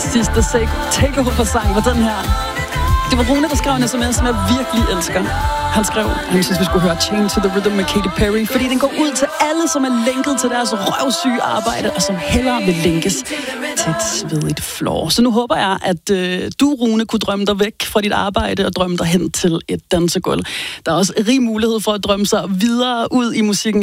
sidste takeover-sang var den her. Det var Rune, der skrev en sms, som jeg virkelig elsker. Han skrev, han synes, vi skulle høre Chain to the Rhythm med Katy Perry, fordi den går ud til alle, som er lænket til deres røvsyge arbejde, og som hellere vil linkes til et svedigt floor. Så nu håber jeg, at du, Rune, kunne drømme dig væk fra dit arbejde og drømme dig hen til et dansegulv. Der er også rig mulighed for at drømme sig videre ud i musikken